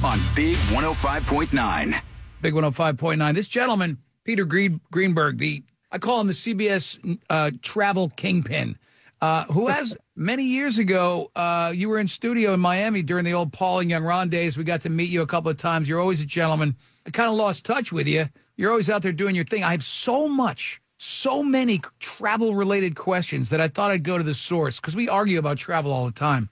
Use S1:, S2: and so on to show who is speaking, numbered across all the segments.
S1: on Big 105.9.
S2: Big 105.9. This gentleman, Peter Greenberg, I call him the CBS travel kingpin, who has many years ago, you were in studio in Miami during the old Paul and Young Ron days. We got to meet you a couple of times. You're always a gentleman. I kind of lost touch with you. You're always out there doing your thing. I have so many travel-related questions that I thought I'd go to the source because we argue about travel all the time.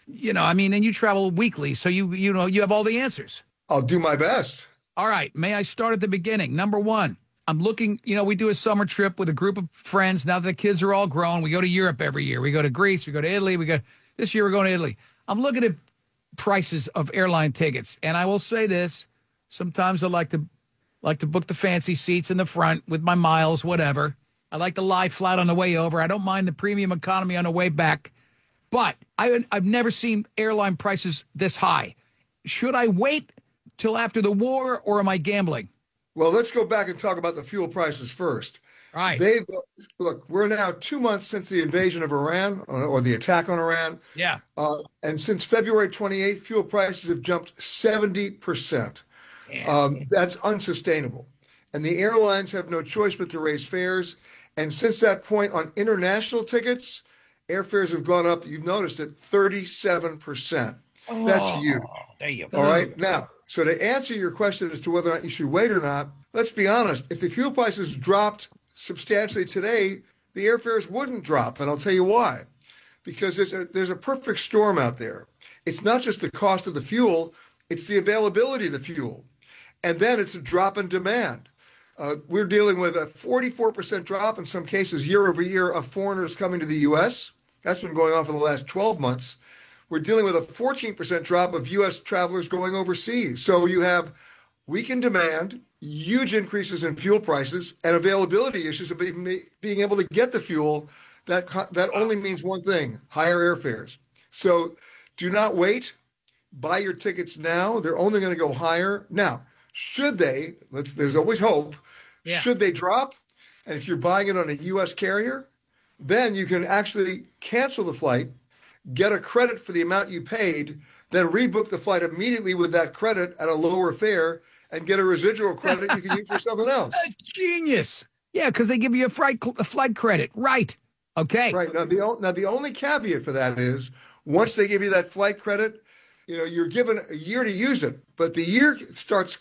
S2: And you travel weekly, so you have all the answers.
S3: I'll do my best.
S2: All right. May I start at the beginning? Number one, I'm looking, we do a summer trip with a group of friends. Now that the kids are all grown, we go to Europe every year. We go to Greece, we go to Italy. This year we're going to Italy. I'm looking at prices of airline tickets. And I will say this, sometimes I like to book the fancy seats in the front with my miles, whatever. I like to lie flat on the way over. I don't mind the premium economy on the way back. But I've never seen airline prices this high. Should I wait till after the war, or am I gambling?
S3: Well, let's go back and talk about the fuel prices first.
S2: All right.
S3: Look, we're now 2 months since the invasion of Iran or the attack on Iran.
S2: Yeah.
S3: And since February 28th, fuel prices have jumped 70%. That's unsustainable. And the airlines have no choice but to raise fares. And since that point on international tickets, airfares have gone up, you've noticed it, 37%. That's huge.
S2: There you go.
S3: All right. Now, so to answer your question as to whether or not you should wait or not, let's be honest. If the fuel prices dropped substantially today, the airfares wouldn't drop. And I'll tell you why. Because there's a perfect storm out there. It's not just the cost of the fuel, it's the availability of the fuel. And then it's a drop in demand. We're dealing with a 44% drop in some cases year over year of foreigners coming to the U.S. That's been going on for the last 12 months. We're dealing with a 14% drop of U.S. travelers going overseas. So you have weakened demand, huge increases in fuel prices, and availability issues of being able to get the fuel. That only means one thing: higher airfares. So do not wait. Buy your tickets now. They're only going to go higher. Now, should they, there's always hope, should they drop, and if you're buying it on a U.S. carrier, then you can actually cancel the flight, get a credit for the amount you paid, then rebook the flight immediately with that credit at a lower fare and get a residual credit you can use for something else.
S2: That's genius. Yeah, because they give you a flight credit. Right. Okay.
S3: Right. Now, the only caveat for that is once they give you that flight credit, you're given a year to use it, but the year starts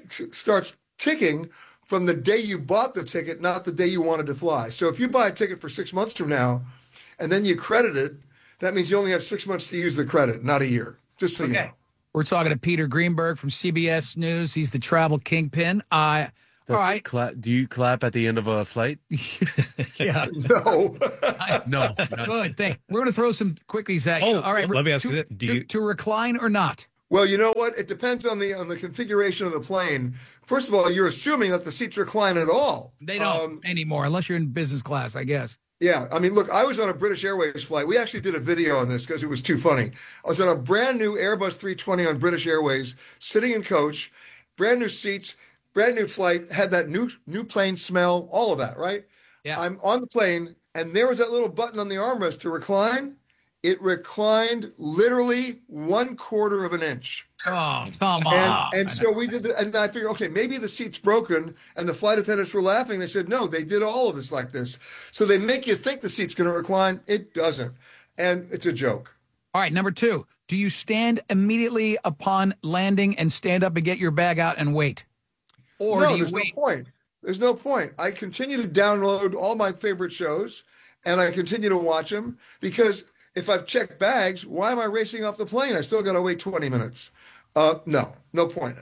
S3: ticking from the day you bought the ticket, not the day you wanted to fly. So if you buy a ticket for 6 months from now and then you credit it, that means you only have 6 months to use the credit, not a year. Just so you know.
S2: We're talking to Peter Greenberg from CBS News. He's the travel kingpin. All right.
S4: Do you clap at the end of a flight?
S2: Yeah.
S3: No.
S4: No.
S2: Good thing. We're going to throw some quickies at you. All right.
S5: Let me ask you that.
S2: To recline or not?
S3: Well, you know what? It depends on the configuration of the plane. First of all, you're assuming that the seats recline at all.
S2: They don't anymore, unless you're in business class, I guess.
S3: Yeah. I mean, look, I was on a British Airways flight. We actually did a video on this because it was too funny. I was on a brand new Airbus 320 on British Airways, sitting in coach, brand new seats, brand new flight, had that new plane smell, all of that, right?
S2: Yeah.
S3: I'm on the plane, and there was that little button on the armrest to recline. It reclined literally 1/4 of an inch.
S2: Oh, come on.
S3: And so we did, and I figured, okay, maybe the seat's broken, and the flight attendants were laughing. They said, no, they did all of this like this. So they make you think the seat's going to recline. It doesn't. And it's a joke.
S2: All right, number two, do you stand immediately upon landing and stand up and get your bag out and wait? Or do you
S3: there's
S2: wait?
S3: No point. There's no point. I continue to download all my favorite shows, and I continue to watch them, because if I've checked bags, why am I racing off the plane? I still got to wait 20 minutes. No point.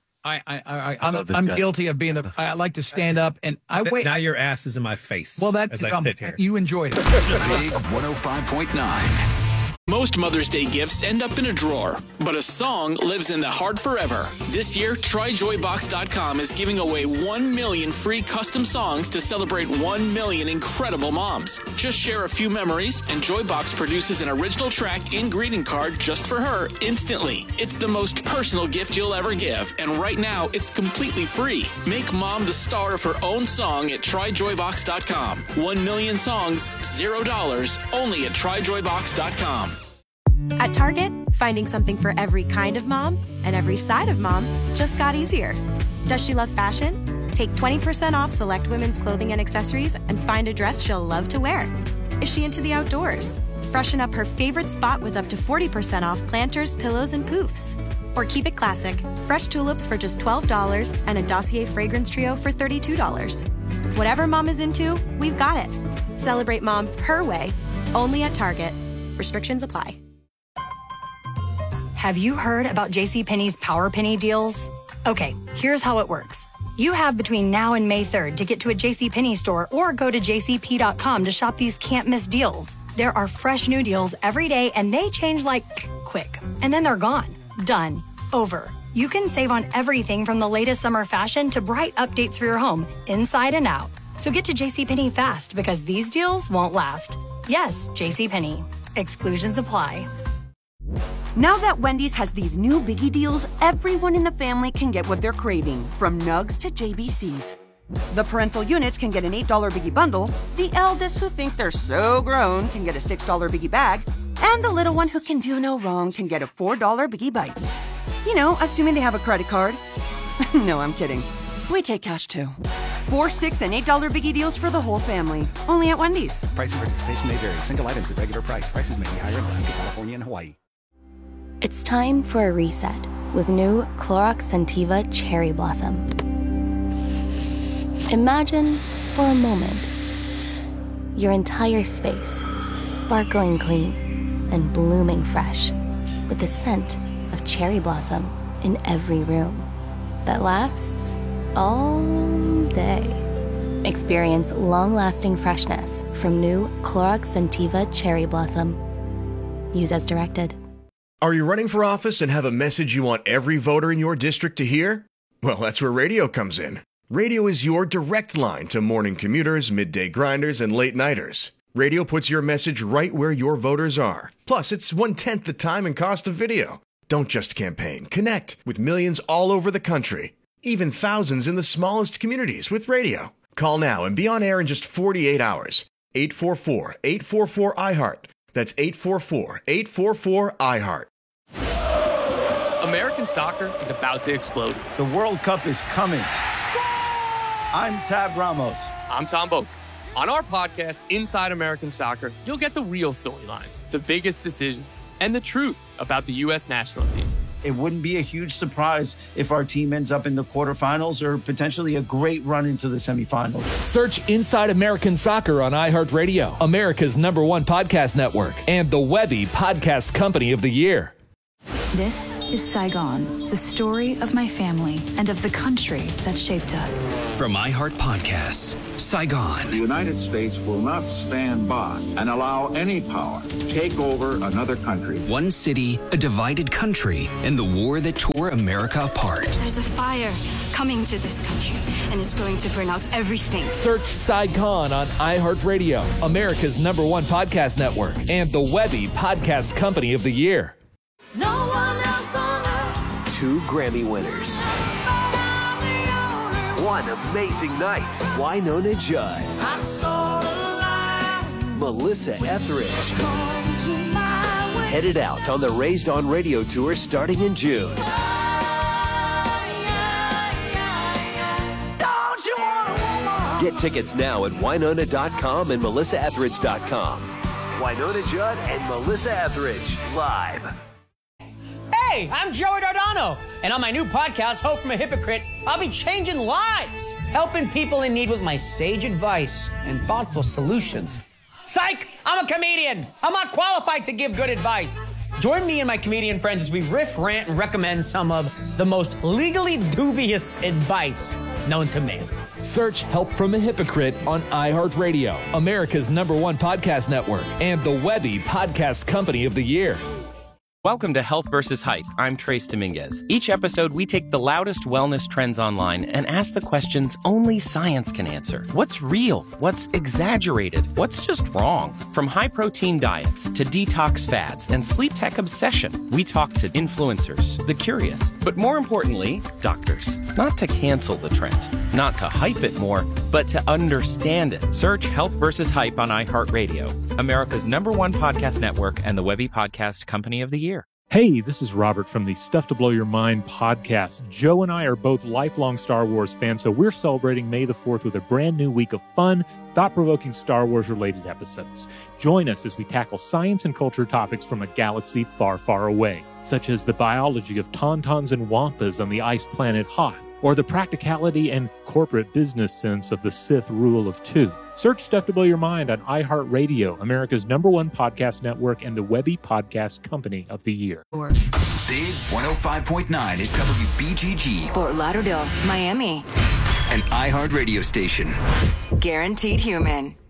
S2: I'm guilty of being I like to stand up and I wait.
S5: Now your ass is in my face.
S2: Well, you enjoyed it.
S1: Big 105.9.
S6: Most Mother's Day gifts end up in a drawer, but a song lives in the heart forever. This year, TryJoyBox.com is giving away 1 million free custom songs to celebrate 1 million incredible moms. Just share a few memories, and Joybox produces an original track and greeting card just for her instantly. It's the most personal gift you'll ever give, and right now, it's completely free. Make mom the star of her own song at TryJoyBox.com. 1 million songs, $0, only at TryJoyBox.com.
S7: At Target, Finding something for every kind of mom and every side of mom just got easier. Does she love fashion? Take 20% off select women's clothing and accessories and find a dress she'll love to wear. Is she into the outdoors? Freshen up her favorite spot with up to 40% off planters, pillows, and poofs. Or keep it classic. Fresh tulips for just $12 and a Dossier fragrance trio for $32. Whatever mom is into, we've got it. Celebrate mom her way, only at Target. Restrictions apply.
S8: Have you heard about JCPenney's Power Penny deals? Okay, here's how it works. You have between now and May 3rd to get to a JCPenney store or go to jcp.com to shop these can't-miss deals. There are fresh new deals every day, and they change like quick. And then they're gone. Done. Over. You can save on everything from the latest summer fashion to bright updates for your home, inside and out. So get to JCPenney fast because these deals won't last. Yes, JCPenney. Exclusions apply.
S9: Now that Wendy's has these new biggie deals, everyone in the family can get what they're craving, from nugs to JBCs. The parental units can get an $8 biggie bundle, the eldest who think they're so grown can get a $6 biggie bag, and the little one who can do no wrong can get a $4 biggie bites. You know, assuming they have a credit card. No, I'm kidding. We take cash too. $4, $6, and $8 biggie deals for the whole family. Only at Wendy's.
S10: Price and participation may vary. Single items at regular price. Prices may be higher in Alaska, California, and Hawaii.
S11: It's time for a reset with new Clorox Scentiva Cherry Blossom. Imagine, for a moment, your entire space sparkling clean and blooming fresh with the scent of cherry blossom in every room that lasts all day. Experience long-lasting freshness from new Clorox Scentiva Cherry Blossom. Use as directed.
S12: Are you running for office and have a message you want every voter in your district to hear? Well, that's where radio comes in. Radio is your direct line to morning commuters, midday grinders, and late-nighters. Radio puts your message right where your voters are. Plus, it's 1/10 the time and cost of video. Don't just campaign. Connect with millions all over the country. Even thousands in the smallest communities with radio. Call now and be on air in just 48 hours. 844-844-IHEART. That's 844-844-IHEART.
S13: American soccer is about to explode.
S14: The World Cup is coming. I'm Tab Ramos.
S13: I'm Tom Boak. On our podcast, Inside American Soccer, you'll get the real storylines, the biggest decisions, and the truth about the U.S. national team.
S14: It wouldn't be a huge surprise if our team ends up in the quarterfinals or potentially a great run into the semifinals.
S15: Search Inside American Soccer on iHeartRadio, America's #1 podcast network, and the Webby Podcast Company of the Year.
S16: This is Saigon, the story of my family and of the country that shaped us.
S1: From iHeart Podcasts, Saigon.
S17: The United States will not stand by and allow any power to take over another country.
S1: One city, a divided country, and the war that tore America apart.
S18: There's a fire coming to this country, and it's going to burn out everything.
S15: Search Saigon on iHeartRadio, America's #1 podcast network, and the Webby Podcast Company of the Year.
S19: No one else on earth.
S20: 2 Grammy winners. One amazing night. Wynonna Judd.
S19: I saw the light.
S20: Melissa Etheridge. Headed out on the Raised on Radio tour starting in June.
S19: Don't you want a woman?
S20: Get tickets now at Wynonna.com and MelissaEtheridge.com. Wynonna Judd and Melissa Etheridge live.
S21: Hey, I'm Joey Dardano, and on my new podcast, Hope from a Hypocrite, I'll be changing lives, helping people in need with my sage advice and thoughtful solutions. Psych! I'm a comedian. I'm not qualified to give good advice. Join me and my comedian friends as we riff, rant, and recommend some of the most legally dubious advice known to man.
S15: Search Help from a Hypocrite on iHeartRadio, America's #1 podcast network, and the Webby Podcast Company of the Year.
S22: Welcome to Health vs. Hype. I'm Trace Dominguez. Each episode, we take the loudest wellness trends online and ask the questions only science can answer. What's real? What's exaggerated? What's just wrong? From high-protein diets to detox fads and sleep tech obsession, we talk to influencers, the curious, but more importantly, doctors. Not to cancel the trend, not to hype it more, but to understand it. Search Health vs. Hype on iHeartRadio, America's #1 podcast network and the Webby Podcast Company of the Year.
S3: Hey, this is Robert from the Stuff to Blow Your Mind podcast. Joe and I are both lifelong Star Wars fans, so we're celebrating May the 4th with a brand new week of fun, thought-provoking Star Wars-related episodes. Join us as we tackle science and culture topics from a galaxy far, far away, such as the biology of tauntauns and wampas on the ice planet Hoth, or the practicality and corporate business sense of the Sith Rule of Two. Search Stuff to Blow Your Mind on iHeartRadio, America's #1 podcast network and the Webby Podcast Company of the Year.
S1: Big 105.9 is WBGG.
S4: Fort Lauderdale, Miami.
S1: An iHeart radio station.
S4: Guaranteed Human.